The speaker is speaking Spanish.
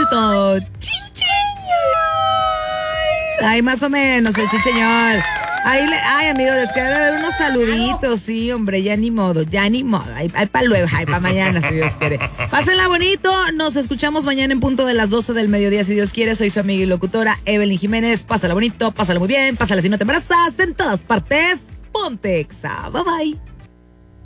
todo. ¡Chin, chin! Ay, más o menos, el chicheñol. Ay, amigo, les quedan unos saluditos, sí, hombre, ya ni modo. Ay, para luego, ay, para mañana, si Dios quiere. Pásenla bonito, nos escuchamos mañana en punto de las 12 del mediodía, si Dios quiere. Soy su amiga y locutora, Evelyn Jiménez. Pásala bonito, pásala muy bien, pásala si no te embarazas, en todas partes. Ponte Exa. Bye, bye.